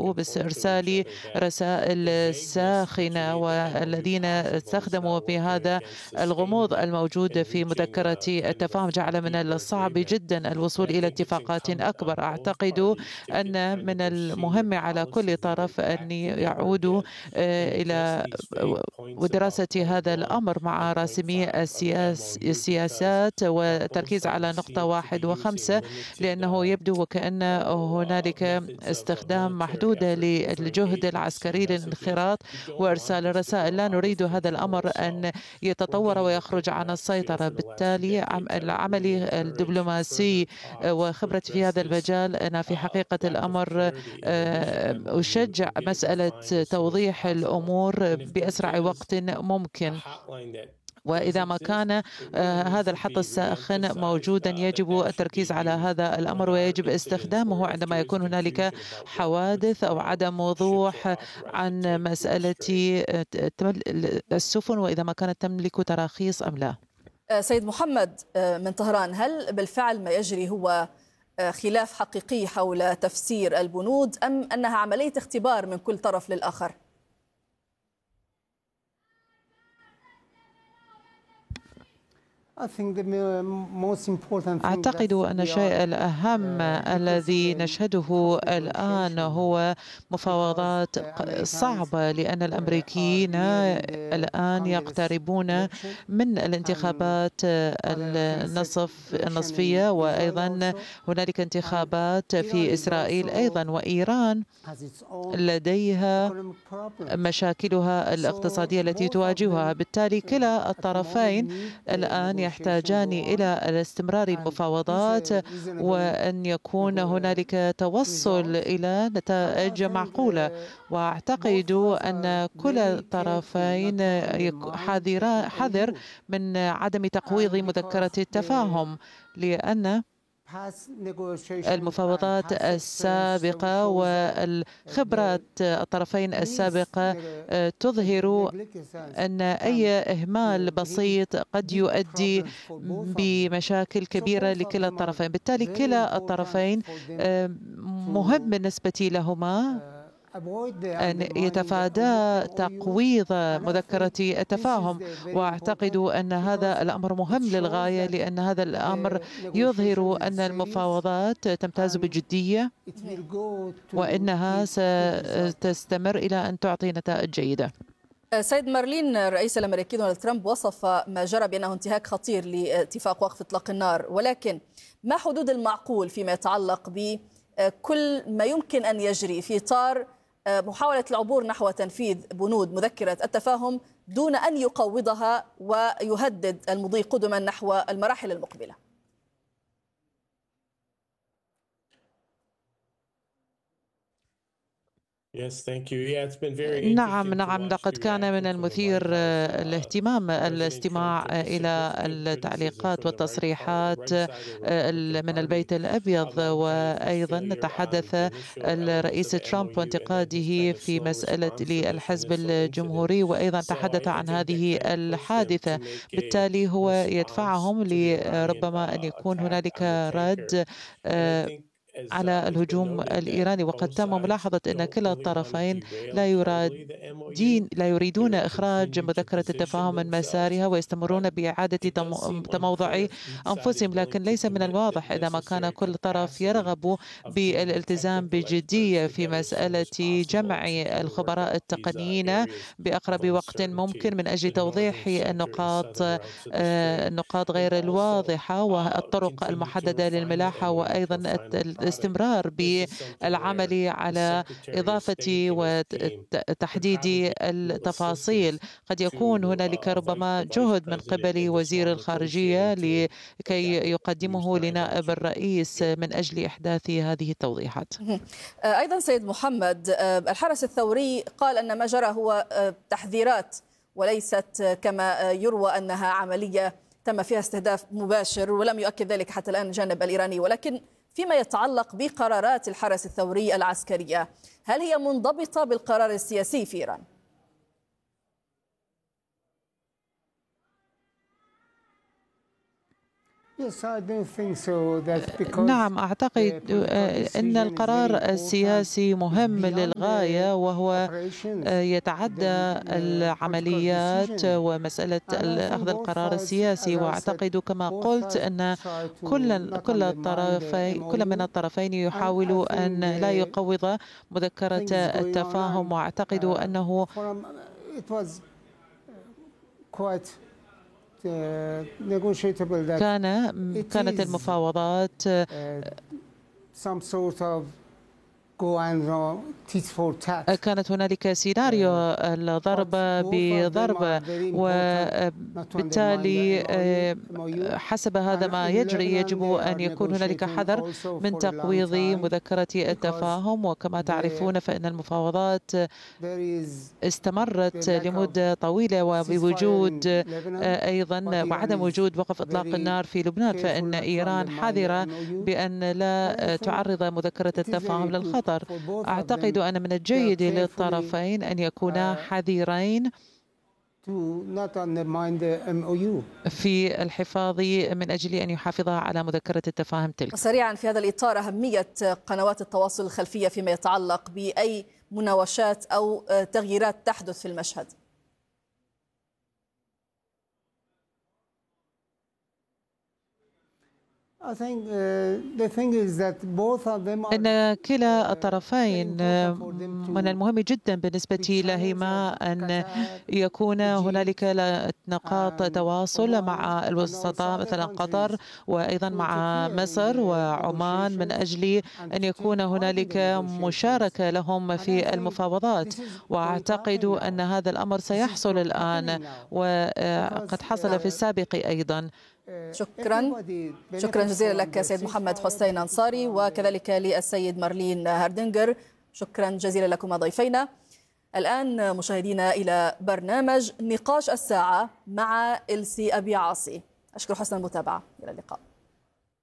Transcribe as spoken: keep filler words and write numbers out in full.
بدأوا بإرسال رسائل ساخنة، والذين استخدموا بهذا الغموض الموجود في مذكرة التفاهم جعل من الصعب جدا الوصول إلى اتفاقات أكبر. أعتقد أن من المهم على كل طرف أن يعودوا إلى ودراسة هذا الأمر مع راسمي السياس السياسات والتركيز على نقطة واحد وخمسة، لأنه يبدو وكأن هنالك استخدام محدود للجهد العسكري للانخراط وإرسال الرسائل. لا نريد هذا الأمر أن يتطور ويخرج عن السيطرة. بالتالي العمل الدبلوماسي وخبرتي في هذا المجال، أنا في حقيقة الأمر أشجع مسألة توضيح الأمور بأسرع وقت ممكن، وإذا ما كان هذا الحط الساخن موجودا يجب التركيز على هذا الأمر، ويجب استخدامه عندما يكون هنالك حوادث أو عدم وضوح عن مسألة السفن وإذا ما كانت تملك تراخيص أم لا. سيد محمد من طهران، هل بالفعل ما يجري هو خلاف حقيقي حول تفسير البنود أم أنها عملية اختبار من كل طرف للآخر؟ أعتقد أن الشيء الأهم الذي نشهده الآن هو مفاوضات صعبة، لأن الأمريكيين الآن يقتربون من الانتخابات النصف النصفية، وأيضا هنالك انتخابات في إسرائيل أيضا، وإيران لديها مشاكلها الاقتصادية التي تواجهها. بالتالي كلا الطرفين الآن يحتاجان إلى الاستمرار المفاوضات وأن يكون هنالك توصل إلى نتائج معقولة. وأعتقد أن كل الطرفين حذر من عدم تقويض مذكرة التفاهم، لأن المفاوضات السابقة والخبرات الطرفين السابقة تظهر أن أي إهمال بسيط قد يؤدي بمشاكل كبيرة لكلا الطرفين. بالتالي كلا الطرفين مهم بالنسبة لهما أن يتفادى تقويض مذكرة التفاهم، وأعتقد أن هذا الأمر مهم للغاية، لأن هذا الأمر يظهر أن المفاوضات تمتاز بجدية وأنها ستستمر إلى أن تعطي نتائج جيدة. سيد مارلين، الرئيس الأمريكي دونالد ترامب وصف ما جرى بأنه انتهاك خطير لاتفاق وقف إطلاق النار، ولكن ما حدود المعقول فيما يتعلق بكل ما يمكن أن يجري في إطار محاولة العبور نحو تنفيذ بنود مذكرة التفاهم دون أن يقوضها ويهدد المضي قدما نحو المراحل المقبلة؟ نعم نعم لقد كان من المثير الاهتمام الاستماع إلى التعليقات والتصريحات من البيت الأبيض، وأيضا تحدث الرئيس ترامب وانتقاده في مسألة للحزب الجمهوري، وأيضا تحدث عن هذه الحادثة. بالتالي هو يدفعهم لربما أن يكون هنالك رد على الهجوم الإيراني. وقد تم ملاحظة أن كلا الطرفين لا يريدين لا يريدون إخراج مذكرة التفاهم من مسارها ويستمرون بإعادة تموضع أنفسهم، لكن ليس من الواضح إذا ما كان كل طرف يرغب بالالتزام بجدية في مسألة جمع الخبراء التقنيين بأقرب وقت ممكن من أجل توضيح النقاط النقاط غير الواضحة والطرق المحددة للملاحة، وأيضا الاستمرار بالعمل على إضافة وتحديد التفاصيل. قد يكون هنالك ربما جهد من قبل وزير الخارجية لكي يقدمه لنائب الرئيس من أجل إحداث هذه التوضيحات. أيضا سيد محمد، الحرس الثوري قال أن ما جرى هو تحذيرات وليست كما يروى أنها عملية تم فيها استهداف مباشر، ولم يؤكد ذلك حتى الآن الجانب الإيراني. ولكن فيما يتعلق بقرارات الحرس الثوري العسكرية، هل هي منضبطة بالقرار السياسي في إيران؟ نعم، أعتقد أن القرار السياسي مهم للغاية، وهو يتعدى العمليات ومسألة أخذ القرار السياسي. وأعتقد كما قلت أن كل كل الطرفين كل من الطرفين يحاول أن لا يقوض مذكرة التفاهم، وأعتقد أنه كان كانت المفاوضات كانت هنالك سيناريو الضرب بضرب، وبالتالي حسب هذا ما يجري يجب أن يكون هنالك حذر من تقويض مذكرة التفاهم. وكما تعرفون فإن المفاوضات استمرت لمدة طويلة، وبوجود أيضا وعدم وجود وقف إطلاق النار في لبنان، فإن إيران حذرة بأن لا تعرض مذكرة التفاهم للخطر. أعتقد أن من الجيد للطرفين أن يكونا حذرين في الحفاظ من أجل أن يحافظا على مذكرة التفاهم تلك. سريعا في هذا الإطار، أهمية قنوات التواصل الخلفية فيما يتعلق بأي مناوشات أو تغييرات تحدث في المشهد. إن كلا الطرفين من المهم جدا بالنسبة لهما أن يكون هنالك نقاط تواصل مع الوسطاء مثلا قطر، وأيضا مع مصر وعمان، من أجل أن يكون هنالك مشاركة لهم في المفاوضات. وأعتقد أن هذا الأمر سيحصل الآن، وقد حصل في السابق أيضا. شكرا شكرا جزيلا لك سيد محمد حسين أنصاري، وكذلك للسيد مارلين هاردنجر. شكرا جزيلا لكم ضيفينا. الآن مشاهدينا إلى برنامج نقاش الساعة مع إلسي أبي عاصي. أشكر حسن المتابعة، إلى اللقاء.